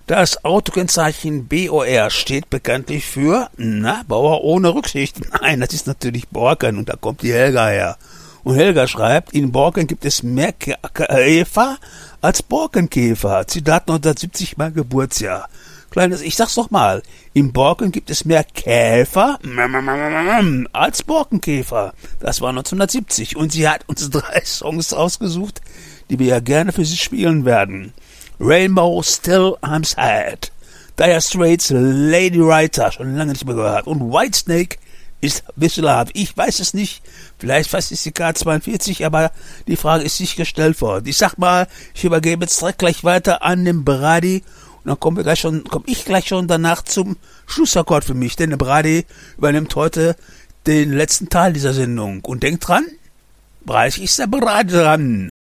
Das Autokennzeichen BOR steht bekanntlich für, Bauer ohne Rücksicht. Nein, das ist natürlich Borken und da kommt die Helga her. Und Helga schreibt, in Borken gibt es mehr Käfer als Borkenkäfer. Zitat 1970, mein Geburtsjahr. Kleines, ich sag's doch mal, in Borken gibt es mehr Käfer als Borkenkäfer. Das war 1970 und sie hat uns 3 Songs ausgesucht, die wir ja gerne für sie spielen werden. Rainbow, Still I'm Sad. Dire Straits, Lady Writer, schon lange nicht mehr gehört. Und Whitesnake ist This Love. Ich weiß es nicht, vielleicht fast ist die K42, aber die Frage ist nicht gestellt worden. Ich sag mal, ich übergebe jetzt direkt gleich weiter an den Brady und dann komme ich gleich schon danach zum Schlussakkord für mich, denn der Brady übernimmt heute den letzten Teil dieser Sendung. Und denkt dran, Bereich ist der Brady dran.